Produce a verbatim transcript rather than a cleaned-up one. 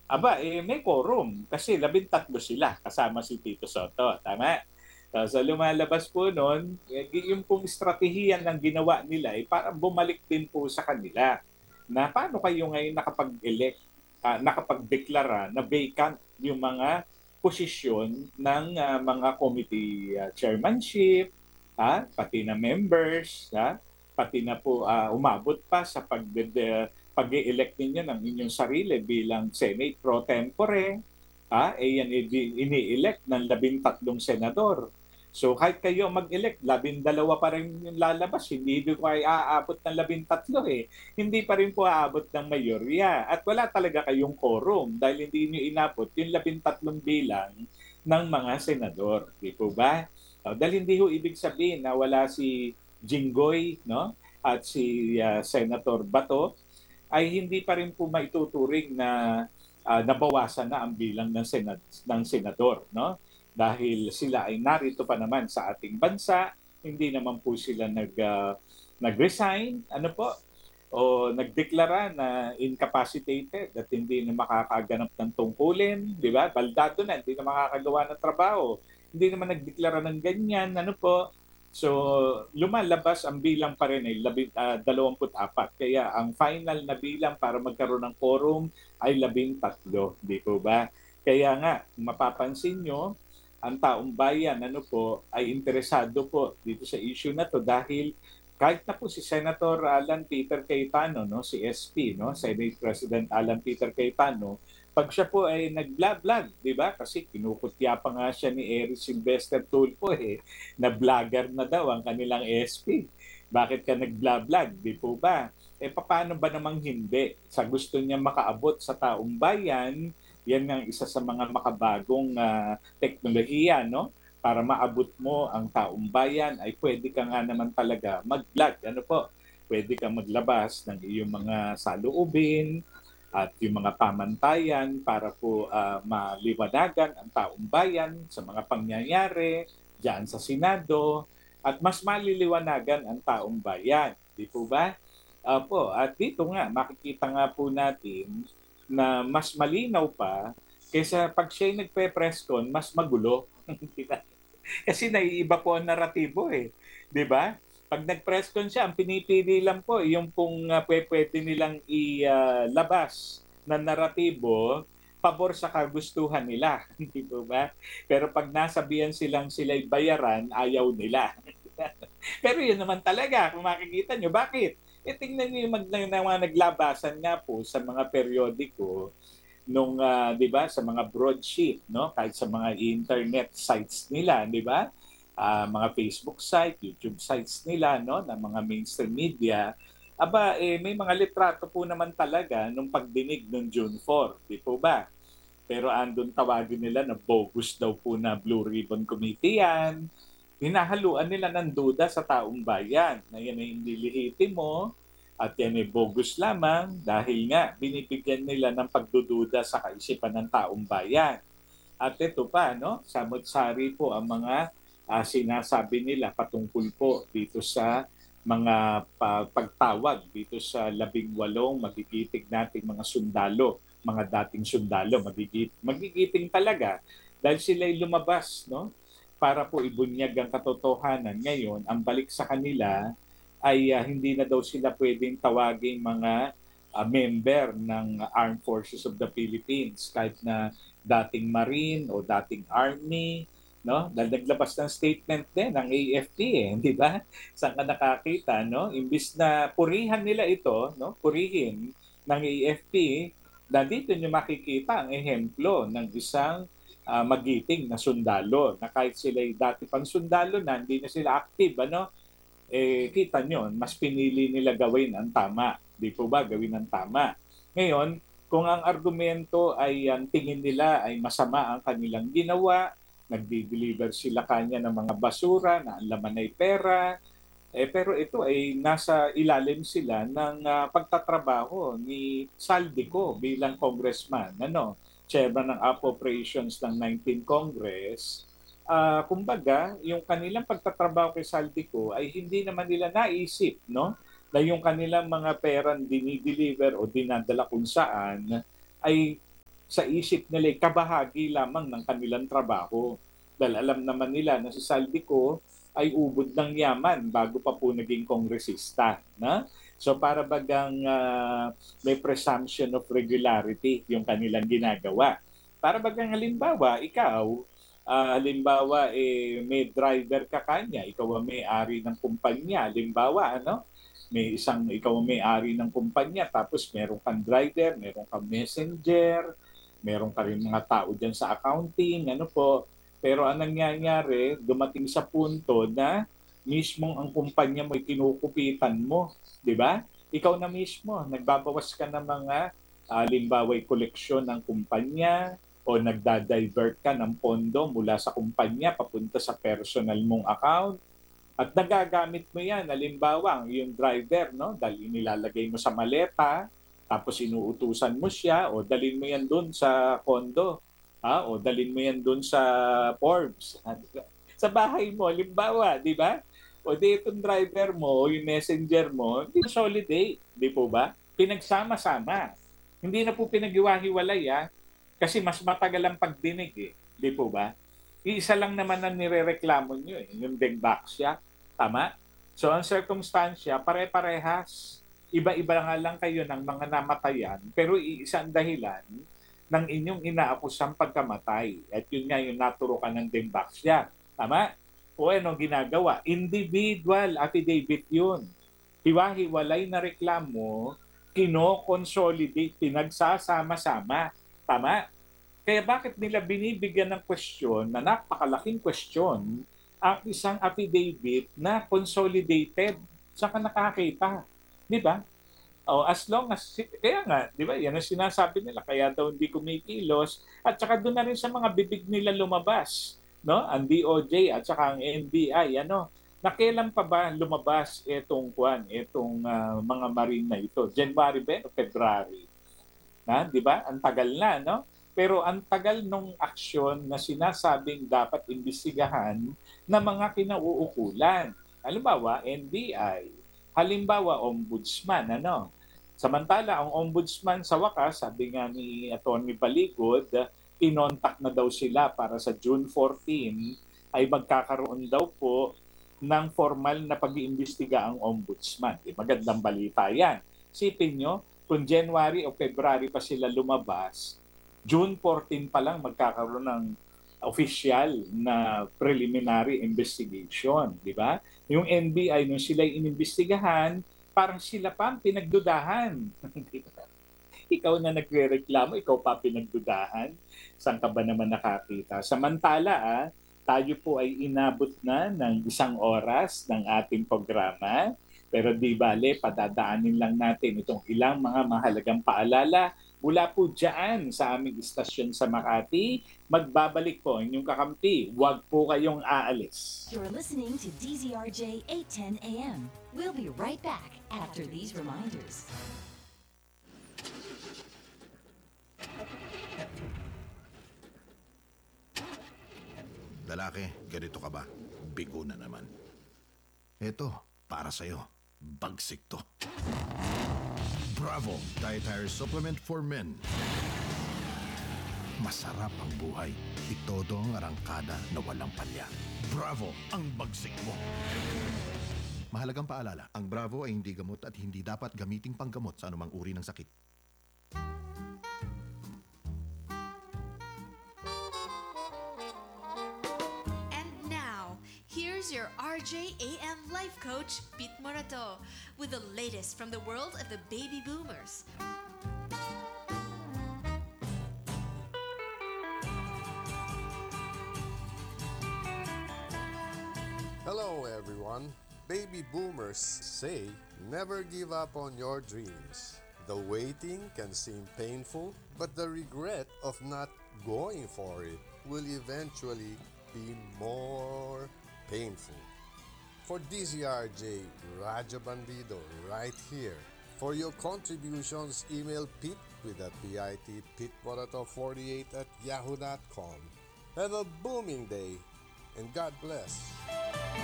Aba, eh, may quorum kasi labintatlo sila kasama si Tito Sotto, tama? Ah, so lumalabas po nun, eh, yung pong estratehiya ng ginawa nila ay parang bumalik din po sa kanila na paano kayo ngayon nakapag-elect, ah, nakapagdeklara na vacant yung mga posisyon ng ah, mga committee ah, chairmanship, ha, pati na members, ha, pati na po ah, umabot pa sa pag pag-elect ninyo ng inyong sarili bilang Senate pro tempore, ah, eh yan ini-elect ng labintatlong senador. So kahit kayo mag-elect, labindalawa pa rin yung lalabas, hindi ko ay aabot ng labintatlo eh. Hindi pa rin po aabot ng mayorya. At wala talaga kayong quorum dahil hindi nyo inabot yung labintatlong bilang ng mga senador. Di po ba? O, dahil hindi ho ibig sabihin na wala si Jinggoy, no? At si uh, Senator Bato, ay hindi pa rin po maituturing na uh, nabawasan na ang bilang ng, senad, ng senador. No? Dahil sila ay narito pa naman sa ating bansa, hindi naman po sila nag, uh, nag-resign, ano po, o nagdeklara na incapacitated at hindi na makakaganap ng tungkulin, di ba? Baldado na, hindi na makakagawa ng trabaho. Hindi naman nagdeklara ng ganyan, ano po. So, lumalabas ang bilang pa rin ay labi, uh, dalawamput apat. Kaya ang final na bilang para magkaroon ng quorum ay labing tatlo, di po ba? Kaya nga, mapapansin nyo, ang taong bayan ano po, ay interesado po dito sa issue na to dahil kahit na po si Senator Alan Peter Cayetano, no, si S P, no, Senate President Alan Peter Cayetano, pag siya po ay nag-vlog, di ba? Kasi kinukutya pa nga siya ni Eric Sylvester Tulfo eh, na vlogger na daw ang kanilang S P. Bakit ka nag-vlog, di po ba? Eh paano ba namang hindi? Sa gusto niya makaabot sa taong bayan, yan ang isa sa mga makabagong uh, teknolohiya, no? Para maabot mo ang taong bayan ay pwede ka nga naman talaga mag-vlog. Ano po? Pwede kang maglabas ng iyong mga saloobin at yung mga pamantayan para po uh, maliwanagan ang taong bayan sa mga pangyayari diyan sa Senado at mas maliliwanagan ang taong bayan. Di po ba? Opo, at dito nga, makikita nga po natin na mas malinaw pa kaysa pag siya'y nagpe-press con, mas magulo. Kasi naiiba po ang naratibo eh. Di ba? Pag nag-press con siya, ang pinipili lang po yung kung uh, pwede nilang ilabas na naratibo pabor sa kagustuhan nila. Di po ba? Pero pag nasabihan silang sila'y bayaran, ayaw nila. Pero yun naman talaga, kung makikita nyo, bakit? E tingnan niyo yung mag, na, mga naglabasan nga po sa mga periodiko nung uh, 'di ba sa mga broadsheet, no, kahit sa mga internet sites nila, 'di ba, uh, mga Facebook site, YouTube sites nila, no, ng mga mainstream media, aba eh may mga litrato po naman talaga nung pagdinig nung June four, di po ba? Pero andun tawagin nila na bogus daw po na Blue Ribbon Committee yan. Hinahaluan nila ng duda sa taong bayan na yan ay hindi lehitimo at yan ay bogus lamang dahil nga binibigyan nila ng pagdududa sa kaisipan ng taong bayan. At ito pa, no, samot-sari po ang mga uh, sinasabi nila patungkol po dito sa mga uh, pagtawag dito sa labing walong magigiting nating mga sundalo, mga dating sundalo, magigit, magigiting talaga dahil sila'y lumabas, no, para po ibunyag ang katotohanan. Ngayon, ang balik sa kanila ay uh, hindi na daw sila pwedeng tawaging mga uh, member ng Armed Forces of the Philippines kahit na dating Marine o dating Army, no? Dahil naglabas ng statement din ng A F P eh, di ba? Saan ka nakakita, no? Imbis na purihan nila ito, no? Purihin ng A F P, na dito nyo makikita ang ehemplo ng isang uh, magiting na sundalo na kahit sila dati pang sundalo na, hindi na sila active, ano? Eh, kita nyo, mas pinili nila gawin ang tama. Di po ba? Gawin ang tama. Ngayon, kung ang argumento ay ang tingin nila ay masama ang kanilang ginawa, nagdi-deliver sila kanya ng mga basura na ang laman ay pera, eh, pero ito ay nasa ilalim sila ng uh, pagtatrabaho ni Saldico bilang congressman, ano, chairman ng appropriations ng nineteenth Congress. Uh, kumbaga, yung kanilang pagtatrabaho kay Saldico ay hindi naman nila naisip, no? Na yung kanilang mga perang dinideliver o dinadala kung saan ay sa isip nila ay kabahagi lamang ng kanilang trabaho. Dahil alam naman nila na si Saldico ay ubod ng yaman bago pa po naging kongresista. Na? So para bagang uh, may presumption of regularity yung kanilang ginagawa. Para bagang halimbawa, ikaw, uh, halimbawa eh, may driver ka kanya, ikaw ang may-ari ng kumpanya, halimbawa, ano? May isang, ikaw ang may-ari ng kumpanya, tapos meron kang driver, meron kang messenger, meron ka rin mga tao dyan sa accounting, ano po. Pero ang nangyayari, dumating sa punto na mismong ang kumpanya mo ay kinukupitan mo, di ba? Ikaw na mismo, nagbabawas ka ng mga halimbawa'y uh, koleksyon ng kumpanya o nagda-divert ka ng pondo mula sa kumpanya papunta sa personal mong account. At nagagamit mo yan, halimbawa, yung driver, no? Dahil nilalagay mo sa maleta, tapos inuutusan mo siya, o dalhin mo yan doon sa condo, ha? O dalhin mo yan doon sa Forbes. Sa bahay mo, halimbawa, di ba? O di itong driver mo, yung messenger mo, hindi consolidate, di po ba? Pinagsama-sama. Hindi na po pinag-iwahiwalay, ha? Kasi mas matagal ang pagdinig, eh. Di po ba? Isa lang naman ang nirereklamo nyo, eh, yung Dengbaksya. Tama? So ang circumstansya, pare-parehas. Iba-iba nga lang kayo ng mga namatayan, pero iisang dahilan ng inyong inaakusang pagkamatay. At yun nga yung naturo ka ng Dengbaksya. Tama? O ano ginagawa? Individual affidavit yun. Hiwa-hiwalay na reklamo, kino-consolidate, pinagsasama-sama. Tama? Kaya bakit nila binibigyan ng question na napakalaking question ang isang affidavit na consolidated? Saan ka nakakita? Di ba? Oh, as long as, kaya nga, di ba, yan ang sinasabi nila, kaya daw hindi kumikilos, at saka doon na rin sa mga bibig nila lumabas, no? Ang D O J at saka ang N B I, ano? Na kailan pa ba lumabas itong kwan, itong uh, mga marine na ito? January ba o February? Na, di ba? Ang tagal na, no? Pero ang tagal nung aksyon na sinasabing dapat imbestigahan na mga kinauukulan. Halimbawa, N B I. Halimbawa, ombudsman, ano? Samantala, ang ombudsman sa wakas, sabi nga ni Atty. Baligod, kinontak na daw sila para sa June fourteen ay magkakaroon daw po ng formal na pag-iimbestiga ang ombudsman. Eh, magandang balita yan. Sipin nyo, kung January o February pa sila lumabas, June fourteen pa lang magkakaroon ng official na preliminary investigation, di ba? Yung N B I, nung sila inimbestigahan, parang sila pa ang pinagdudahan. Ikaw na nagre-reklamo, ikaw pa pinagdudahan. Saan ka ba naman nakakita? Samantala, ah, tayo po ay inabot na ng isang oras ng ating programa. Pero di bale, padadaanin lang natin itong ilang mga mahalagang paalala mula po dyan sa aming istasyon sa Makati. Magbabalik po ang inyong kakampi. Huwag po kayong aalis. You're listening to D Z R J eight ten A M. We'll be right back after these reminders. Lalaki, ganito ka ba? Bigo na naman. Eto, para sa'yo. Bagsik to. Bravo! Dietary Supplement for Men. Masarap ang buhay. Itodo ang arangkada na walang palya. Bravo! Ang bagsik mo. Mahalagang paalala, ang Bravo ay hindi gamot at hindi dapat gamiting panggamot sa anumang uri ng sakit. Your R J A M life coach, Pete Morato, with the latest from the world of the baby boomers. Hello everyone. Baby boomers say never give up on your dreams. The waiting can seem painful, but the regret of not going for it will eventually be more painful. For D Z R J, Raja Bandido, right here. For your contributions, email Pete with a P I T, pitmorato forty-eight at yahoo dot com. Have a booming day, and God bless.